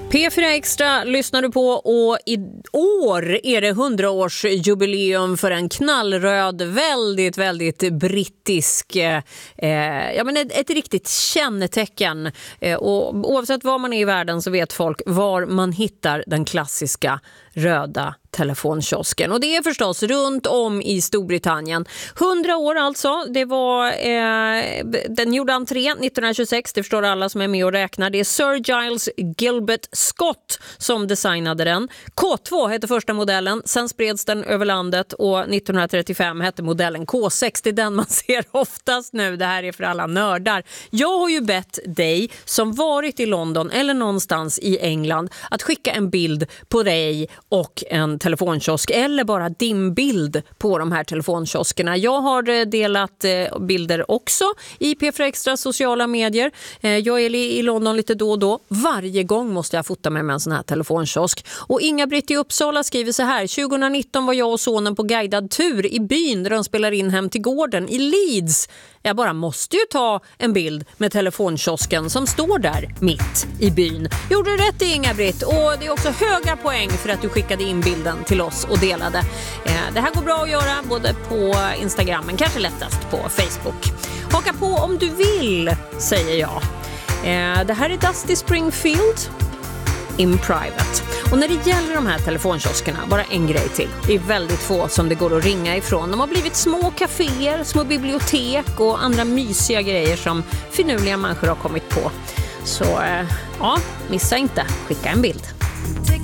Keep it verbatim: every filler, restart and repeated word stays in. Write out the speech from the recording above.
P fyra Extra lyssnar du på, och i år är det hundraårsjubileum för en knallröd, väldigt, väldigt brittisk, eh, ja men ett, ett riktigt kännetecken. Eh, och oavsett var man är i världen så vet folk var man hittar den klassiska röda telefonkiosken. Och det är förstås runt om i Storbritannien. hundra år alltså. Det var, eh, den gjorde entré nittonhundratjugosex. Det förstår alla som är med och räknar. Det är Sir Giles Gilbert Scott som designade den. K två hette första modellen. Sen spreds den över landet och nittonhundratrettiofem hette modellen K sex. Det är den man ser oftast nu. Det här är för alla nördar. Jag har ju bett dig som varit i London eller någonstans i England att skicka en bild på dig och en telefonkiosk, eller bara din bild på de här telefonkioskerna. Jag har delat bilder också i P fyra Extra sociala medier. Jag är i London lite då och då. Varje gång måste jag fota med mig en sån här telefonkiosk. Och Inga-Britt i Uppsala skriver så här: tjugonitton var jag och sonen på guidad tur i byn där de spelar in Hem till gården i Leeds. Jag bara måste ju ta en bild med telefonkiosken som står där mitt i byn. Gjorde du rätt, Inga-Britt, och det är också höga poäng för att du skickade in bilden till oss och delade. Det här går bra att göra både på Instagram, men kanske lättast på Facebook. Haka på om du vill, säger jag. Det här är Dusty Springfield in Private. Och när det gäller de här telefonkioskerna, bara en grej till. Det är väldigt få som det går att ringa ifrån. De har blivit små kaféer, små bibliotek och andra mysiga grejer som finurliga människor har kommit på. Så ja, missa inte. Skicka en bild.